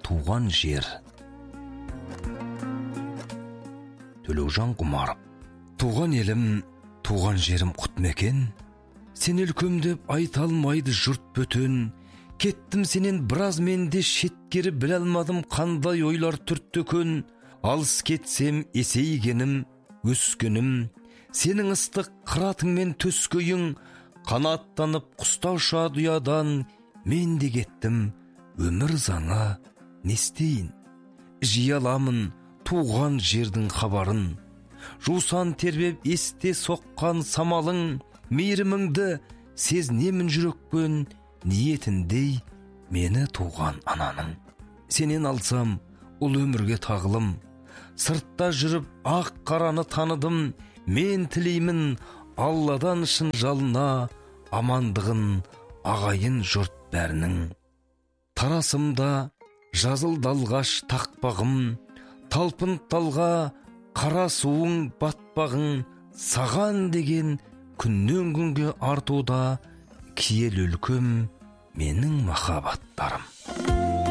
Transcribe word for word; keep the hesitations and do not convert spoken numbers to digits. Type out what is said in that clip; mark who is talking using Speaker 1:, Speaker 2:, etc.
Speaker 1: туған жер. Төлеужан Құмаров. Туған елім, туған жерім құт мекен, сен өлкем деп айта алмайды жұрт бөтен. Кеттім сенен біраз менде шеткері біле алмадым қандай ойлар түрттөкөн. Алыс кетсем есейгенім, өскенім, сенің ыстық қыратыңмен төскөйің, қанаттанып құстау ұшады ұядан. Мен де кеттім өмір заңа не істейін? Жиі аламын туған жердің хабарын, жусан тербеп есте соққан самалың. Мейіріміңді сезінемін жүрекпен, ниетіндей мені туған ананың. Сенен алсам ол өмірге тағылым, сыртта жүріп ақ қараны таныдым. Мен тілеймін Алладан шын жалына, амандығын ағайын жұрт бәрінің. Тарасымда жазылды алғаш тақпағым, талпын талға қара суың батпағың. Саған деген күннен күнге артуда, киел өлкем менің махаббаттарым.